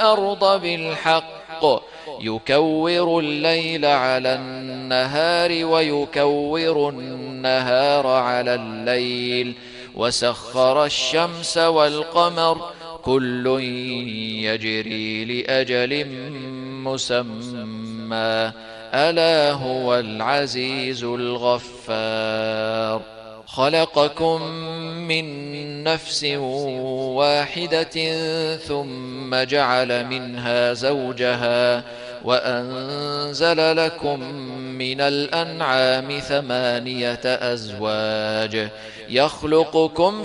والأرض بالحق يكور الليل على النهار ويكور النهار على الليل وسخر الشمس والقمر كل يجري لأجل مسمى ألا هو العزيز الغفار خلقكم من نفس واحدة ثم جعل منها زوجها وأنزل لكم من الأنعام 8 أزواج يخلقكم